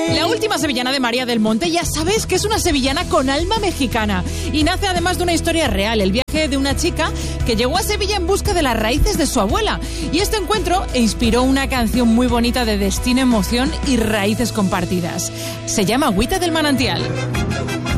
La última sevillana de María del Monte, ya sabes que es una sevillana con alma mexicana y nace además de una historia real, el viaje de una chica que llegó a Sevilla en busca de las raíces de su abuela, y este encuentro inspiró una canción muy bonita de destino, emoción y raíces compartidas. Se llama Agüita del Manantial.